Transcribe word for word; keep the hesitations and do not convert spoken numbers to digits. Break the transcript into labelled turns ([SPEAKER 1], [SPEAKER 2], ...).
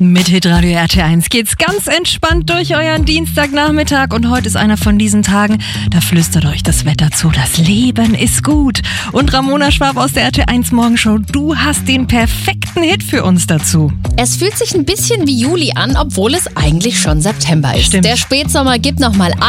[SPEAKER 1] Mit Hitradio R T eins geht's ganz entspannt durch euren Dienstagnachmittag und heute ist einer von diesen Tagen, da flüstert euch das Wetter zu, das Leben ist gut. Und Ramona Schwab aus der R T eins Morgenshow, du hast den perfekten Hit für uns dazu.
[SPEAKER 2] Es fühlt sich ein bisschen wie Juli an, obwohl es eigentlich schon September ist.
[SPEAKER 1] Stimmt.
[SPEAKER 2] Der Spätsommer gibt nochmal